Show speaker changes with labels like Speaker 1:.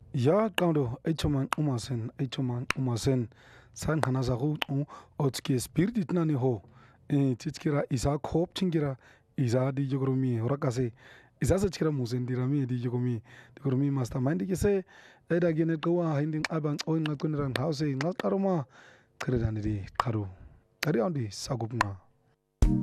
Speaker 1: Ja, kando, echoman umasen, san hanazahu, otski spirit nani ho, chichkira isa kop chingira, isa di jogromi, horakase, isa sachkira musendirami di jogomi mastermind kise, eda gene kawa hinding abang oin ngakuniran house, ngakaruma, keredani di karu, kari andi sagupna.